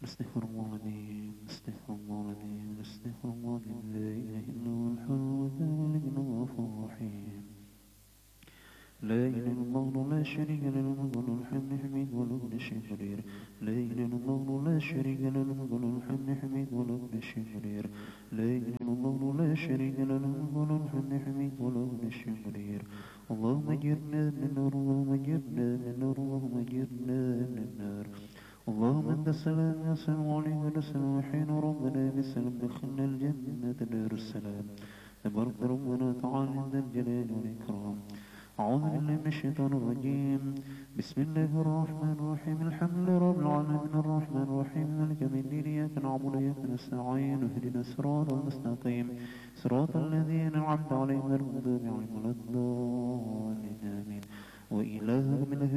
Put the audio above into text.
استغفر الله العظيم استغفر الله العظيم استغفر الله العظيم لا إله إلا هو الحي القيوم الغفور الرحيم لا إله إلا الله لا شريك له له الحمد حميد وله كل شيء قدير لا إله إلا الله لا شريك له له الحمد حميد وله كل شيء قدير لا إله إلا الله لا شريك له له الحمد حميد وله كل شيء قدير اللهم اجرنا من النار اللهم اجرنا من النار اللهم اجرنا من النار اللهم انت السلام يا سلام عليك السلام حين ربنا بالسلام دخلنا الجنة دار السلام تبارك ربنا تعالى ذا الجلال والإكرام أعوذ بالله من الشيطان الرجيم بسم الله الرحمن الرحيم الحمد لله رب العالمين الرحمن الرحيم مالك يوم الدين إياك نعبد وإياك نستعين اهدنا الصراط المستقيم صراط الذين أنعمت عليهم غير المغضوب عليهم ولا الضالين آمين وإلهكم